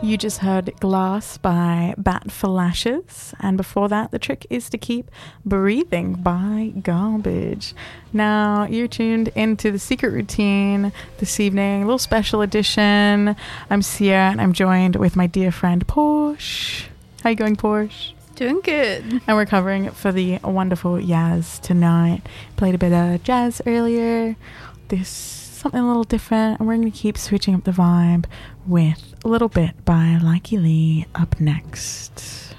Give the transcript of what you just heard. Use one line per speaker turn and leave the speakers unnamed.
You just heard Glass by Bat for Lashes, and before that, The Trick is to Keep Breathing by Garbage. Now, you're tuned into The Secret Routine this evening, a little special edition. I'm Sia, and I'm joined with my dear friend Porsche. How you going, Porsche?
Doing good.
And we're covering for the wonderful Yaz tonight. Played a bit of jazz earlier. This something a little different, and we're going to keep switching up the vibe with A Little Bit by Likey Lee up next.